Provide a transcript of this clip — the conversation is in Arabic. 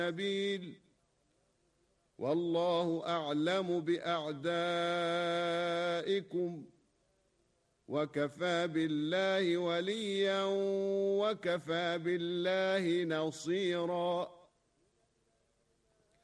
سبيل والله أعلم بأعدائكم وكفى بالله وليا وكفى بالله نصيرا